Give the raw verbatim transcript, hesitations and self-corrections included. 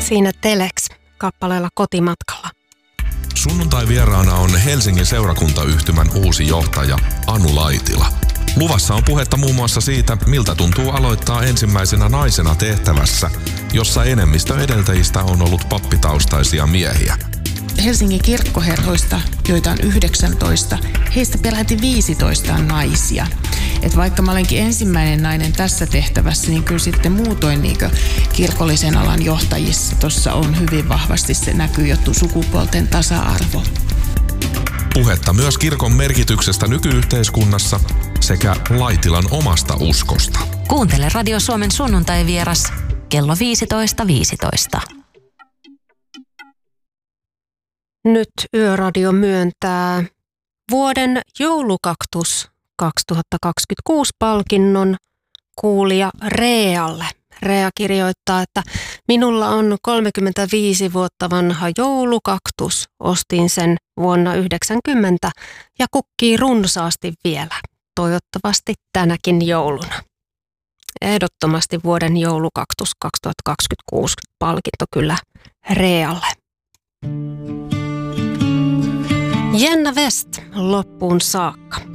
Siinä Telex kappaleella Kotimatkalla. Sunnuntai vieraana on Helsingin seurakuntayhtymän uusi johtaja Anu Laitila. Luvassa on puhetta muun muassa siitä, miltä tuntuu aloittaa ensimmäisenä naisena tehtävässä, jossa enemmistö edeltäjistä on ollut pappitaustaisia miehiä. Helsingin kirkkoherroista, joita on yhdeksäntoista, heistä peräti viisitoista on naisia. Et vaikka mä olenkin ensimmäinen nainen tässä tehtävässä, niin kyllä sitten muutoin niin kirkollisen alan johtajissa tuossa on hyvin vahvasti se näkyy sukupuolten tasa-arvo. Puhetta myös kirkon merkityksestä nykyyhteiskunnassa sekä Laitilan omasta uskosta. Kuuntele Radio Suomen sunnuntai-vieras kello viisitoista viisitoista. Nyt Yöradio myöntää vuoden joulukaktus kaksituhattakaksikymmentäkuusi palkinnon kuulija Realle. Rea kirjoittaa, että minulla on kolmekymmentäviisi vuotta vanha joulukaktus. Ostin sen vuonna yhdeksänkymmentä ja kukkii runsaasti vielä. Toivottavasti tänäkin jouluna. Ehdottomasti vuoden joulukaktus kaksituhattakaksikymmentäkuusi palkinto kyllä Realle. Jenna West loppuun saakka.